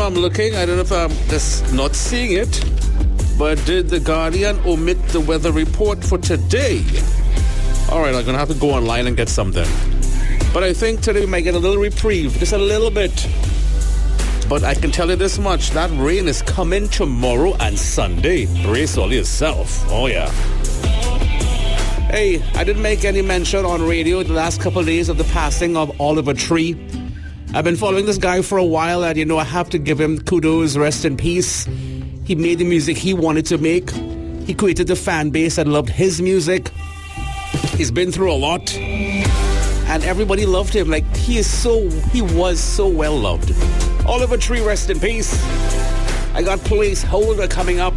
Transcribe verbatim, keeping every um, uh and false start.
I'm looking. I don't know if I'm just not seeing it. But did The Guardian omit the weather report for today? All right, I'm going to have to go online and get something. But I think today we might get a little reprieve, just a little bit. But I can tell you this much, that rain is coming tomorrow and Sunday. Brace all yourself. Oh, yeah. Hey, I didn't make any mention on radio the last couple of days of the passing of Oliver Tree. I've been following this guy for a while, and, you know, I have to give him kudos, rest in peace. He made the music he wanted to make. He created the fan base that loved his music. He's been through a lot. And everybody loved him. Like, he is so, he was so well loved. Oliver Tree, rest in peace. I got Placeholder coming up.